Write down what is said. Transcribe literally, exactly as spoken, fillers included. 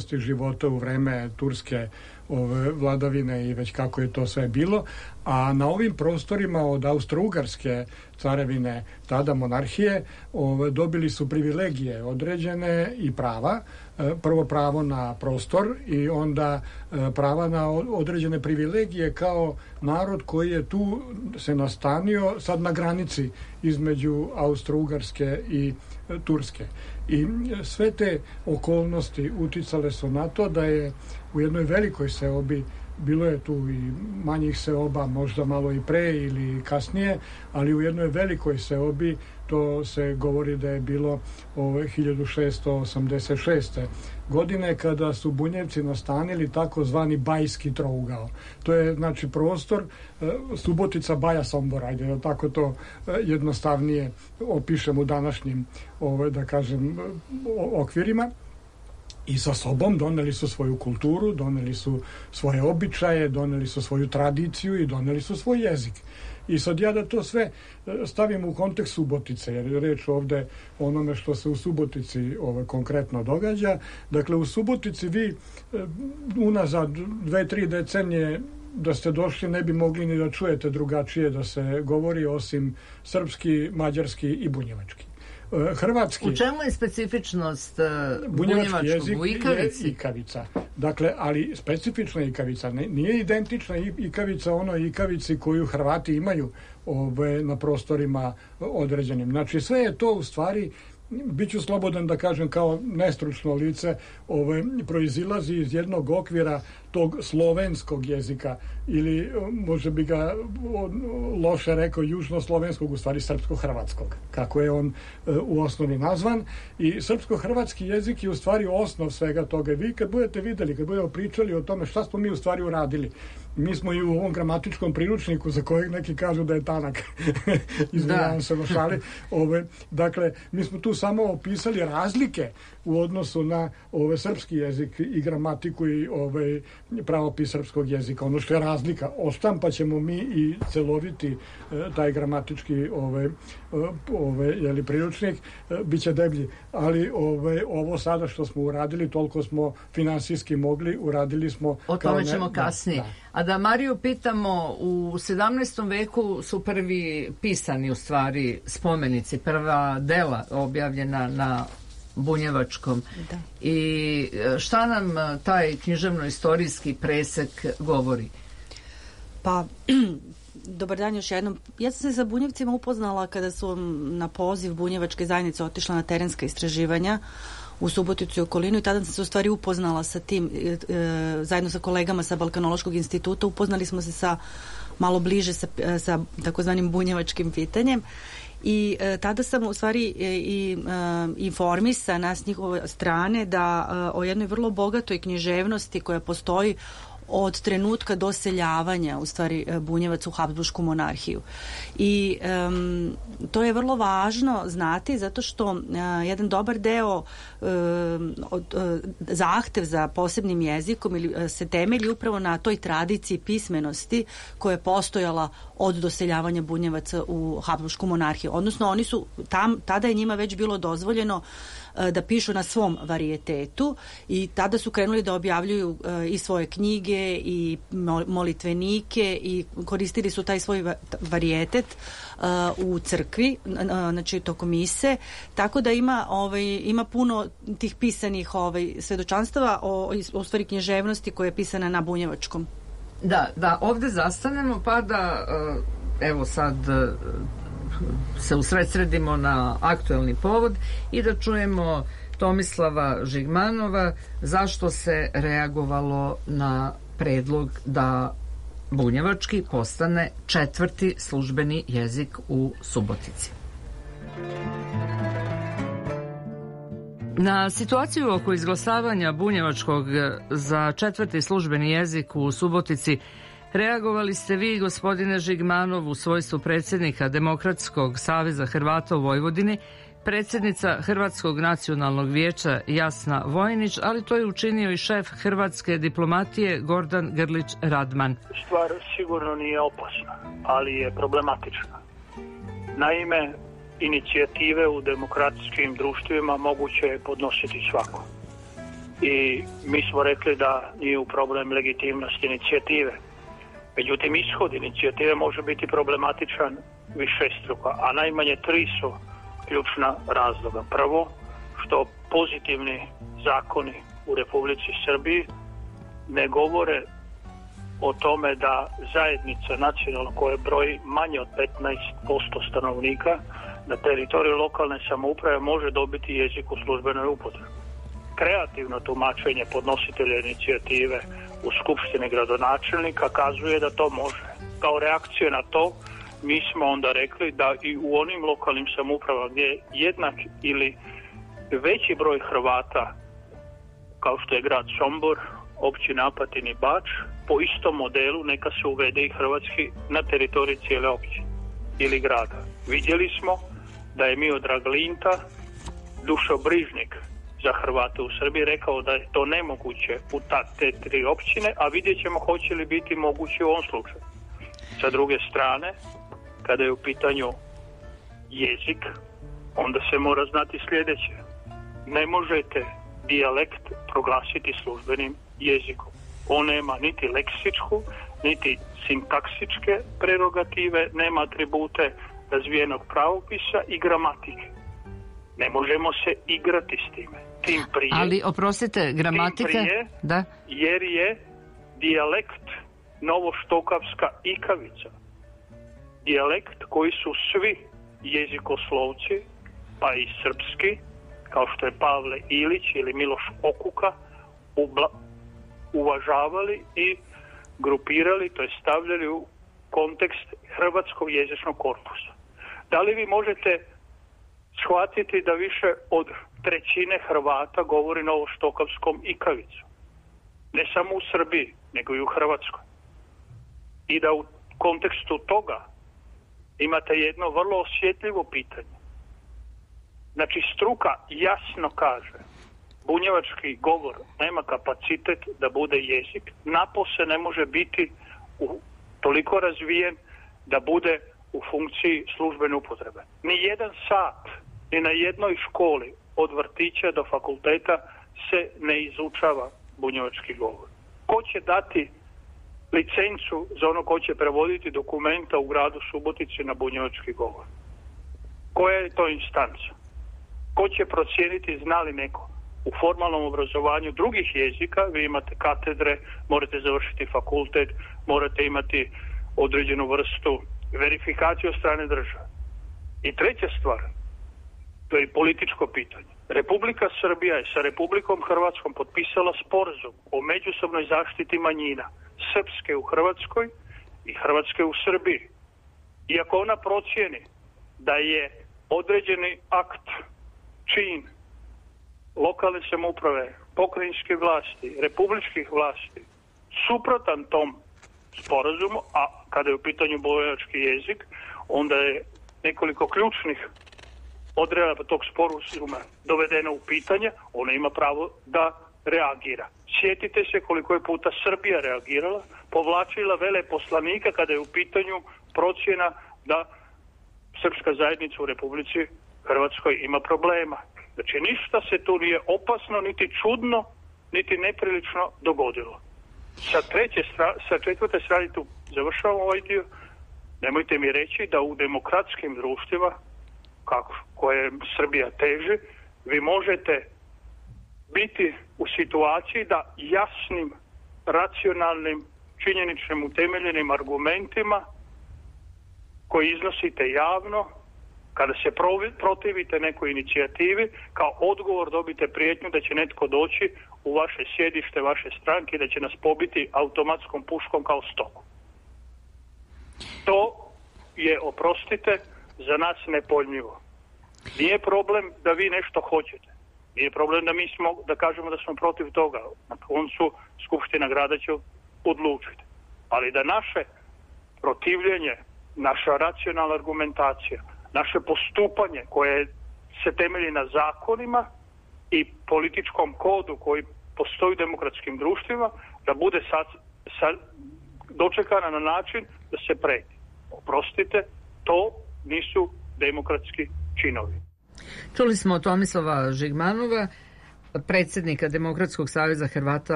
okolnosti života u vreme turske ove, vladavine i već kako je to sve bilo, a na ovim prostorima od Austro-Ugarske carevine, tada monarhije, ove, dobili su privilegije određene i prava. Prvo pravo na prostor i onda prava na određene privilegije kao narod koji je tu se nastanio sad na granici između Austro-Ugarske i Turske. I sve te okolnosti uticale su na to da je u jednoj velikoj seobi, bilo je tu i manjih seoba, možda malo i pre ili kasnije, ali u jednoj velikoj seobi, to se govori da je bilo ove hiljadu šeststo osamdeset šeste. godine kada su Bunjevci nastanili takozvani Bajski trougao. To je znači prostor Subotica, Baja, Sombor, ajde da tako to jednostavnije opišem u današnjim ove, da kažem okvirima. I sa sobom doneli su svoju kulturu, doneli su svoje običaje, doneli su svoju tradiciju i doneli su svoj jezik. I sad ja da to sve stavim u kontekst Subotice, jer je reč ovde o onome što se u Subotici ove, konkretno događa. Dakle, u Subotici vi unazad dve, tri decenije da ste došli ne bi mogli ni da čujete drugačije da se govori osim srpski, mađarski i bunjevački. Hrvatski. U čemu je specifičnost uh, bunjevački jezik? U ikavici? Je ikavica. Dakle, ali specifična ikavica. Nije identična ikavica onoj ikavici koju Hrvati imaju ove, na prostorima određenim. Znači, sve je to u stvari, biću slobodan da kažem kao nestručno lice, ove, proizilazi iz jednog okvira tog slovenskog jezika ili može bi ga loše rekao južnoslovenskog, u stvari srpsko-hrvatskog, kako je on u osnovi nazvan. I srpsko-hrvatski jezik je u stvari osnov svega toga. Vi kad budete videli, kad budemo pričali o tome šta smo mi u stvari uradili, mi smo i u ovom gramatičkom priručniku za kojeg neki kažu da je tanak, izvinjavam se na šali, ove, dakle, mi smo tu samo opisali razlike u odnosu na ove srpski jezik i gramatiku i ove pravopis srpskog jezika. Ono što je razlika, oštampat ćemo mi i celoviti e, taj gramatički ove, ove jeli, priručnik, e, bit će deblji, ali ove, ovo sada što smo uradili, toliko smo finansijski mogli, uradili smo... O tome ćemo ne, kasnije. Da, da. A da Mariju pitamo, u sedamnaestom veku su prvi pisani u stvari spomenici, prva dela objavljena na bunjevačkom. Da. I šta nam taj književno-istorijski presek govori? Pa, dobar dan još jednom. Ja sam se sa Bunjevcima upoznala kada su na poziv bunjevačke zajednice otišla na terenska istraživanja u Suboticu i okolinu i tada sam se u stvari upoznala sa tim, e, e, zajedno sa kolegama sa Balkanološkog instituta, upoznali smo se sa malo bliže sa, sa takozvanim bunjevačkim pitanjem. I e, tada sam u stvari e, i e, informisana s njihove strane da e, o jednoj vrlo bogatoj književnosti koja postoji od trenutka doseljavanja u stvari Bunjevaca u Habsburšku monarhiju. I um, to je vrlo važno znati zato što uh, jedan dobar deo um, od, uh, zahtev za posebnim jezikom ili uh, se temelji upravo na toj tradiciji pismenosti koja je postojala od doseljavanja Bunjevaca u Habsburšku monarhiju. Odnosno oni su tam, tada je njima već bilo dozvoljeno da pišu na svom varijetetu i tada su krenuli da objavljuju uh, i svoje knjige i molitvenike i koristili su taj svoj varijetet uh, u crkvi, uh, znači tokom mise, tako da ima, ovaj, ima puno tih pisanih ovaj, svedočanstava o, o stvari književnosti koja je pisana na bunjevačkom. Da, da, ovde zastanemo pa da uh, evo sad uh, se usredsredimo na aktuelni povod i da čujemo Tomislava Žigmanova zašto se reagovalo na predlog da bunjevački postane četvrti službeni jezik u Subotici. Na situaciju oko izglasavanja bunjevačkog za četvrti službeni jezik u Subotici reagovali ste vi, gospodine Žigmanov, u svojstvu predsjednika Demokratskog saveza Hrvata u Vojvodini, predsjednica Hrvatskog nacionalnog vijeća Jasna Vojnić, ali to je učinio i šef hrvatske diplomatije Gordan Grlić Radman. Stvar sigurno nije opasna, ali je problematična. Naime, inicijative u demokratskim društvima moguće je podnositi svako. i mi smo rekli da nije u problem legitimnost inicijative. Međutim, ishod inicijative može biti problematičan višestruko, a najmanje tri su ključna razloga. Prvo, što pozitivni zakoni u Republici Srbiji ne govore o tome da zajednica nacionalna koja broji manje od petnaest posto stanovnika na teritoriju lokalne samouprave može dobiti jezik u službenoj upotrebi. Kreativno tumačenje podnositelja inicijative u skupštini gradonačelnika kazuje da to može. Kao reakcija na to mi smo onda rekli da i u onim lokalnim samoupravama gdje je jednak ili veći broj Hrvata, kao što je grad Sombor, općina Apatin i Bač, po istom modelu neka se uvede i hrvatski na teritoriji cijele općine ili grada. Vidjeli smo da je Miodrag Linta, dušobrižnik za Hrvate u Srbiji, rekao da je to nemoguće u ta, te tri općine, a vidjet ćemo hoće li biti moguće u ovom slučaju. Sa druge strane, kada je u pitanju jezik, onda se mora znati sljedeće. Ne možete dijalekt proglasiti službenim jezikom. On nema niti leksičku, niti sintaksičke prerogative, nema atribute razvijenog pravopisa i gramatike. Ne možemo se igrati s time. Tim prije, ali oprostite, gramatika, tim prije, da? Jer je dijalekt novoštokavska ikavica. Dijalekt koji su svi jezikoslovci, pa i srpski, kao što je Pavle Ilić ili Miloš Okuka, ubla, uvažavali i grupirali, to je stavljali u kontekst hrvatskog jezičnog korpusa. Da li vi možete shvatiti da više od trećine Hrvata govori novoštokavskom ikavicom? Ne samo u Srbiji, nego i u Hrvatskoj. I da u kontekstu toga imate jedno vrlo osjetljivo pitanje. Znači, struka jasno kaže, bunjevački govor nema kapacitet da bude jezik, napose ne može biti u, toliko razvijen da bude u funkciji službene upotrebe. Ni jedan sat, ni na jednoj školi od vrtića do fakulteta se ne izučava bunjevački govor. Ko će dati licencu za ono ko će prevoditi dokumenta u gradu Subotici na bunjevački govor? Koja je to instanca? Ko će procijeniti zna li neko? U formalnom obrazovanju drugih jezika vi imate katedre, morate završiti fakultet, morate imati određenu vrstu verifikacije od strane države. I treća stvar, to je političko pitanje. Republika Srbija je sa Republikom Hrvatskom potpisala sporazum o međusobnoj zaštiti manjina, srpske u Hrvatskoj i hrvatske u Srbiji. I ako ona procijeni da je određeni akt, čin lokalne samouprave, pokrajinske vlasti, republičkih vlasti suprotan tom sporazumu, a kada je u pitanju bunjevački jezik, onda je nekoliko ključnih odredaba tog sporazuma dovedeno u pitanje, ona ima pravo da reagira. Sjetite se koliko je puta Srbija reagirala, povlačila veleposlanika kada je u pitanju procjena da srpska zajednica u Republici Hrvatskoj ima problema. Znači ništa se tu nije opasno, niti čudno, niti neprilično dogodilo. Sa, treće stra, sa četvrte strane tu završavam ovaj dio. Nemojte mi reći da u demokratskim društvima, kako, koje Srbija teži, vi možete biti u situaciji da jasnim, racionalnim, činjeničnim utemeljenim argumentima koji iznosite javno, kada se protivite nekoj inicijativi, kao odgovor dobite prijetnju da će netko doći u vaše sjedište, vaše stranke i da će nas pobiti automatskom puškom kao stoku. To je, oprostite, za nas nepojmljivo. Nije problem da vi nešto hoćete. Nije problem da mi smo, da kažemo da smo protiv toga. Na koncu Skupština grada će odlučiti. Ali da naše protivljenje, naša racionalna argumentacija, naše postupanje koje se temelji na zakonima i političkom kodu koji postoji u demokratskim društvima, da bude sad, sad dočekana na način da se preti. Oprostite, to nisu demokratski činovi. Čuli smo od Tomislava Žigmanova predsjednika Demokratskog saveza Hrvata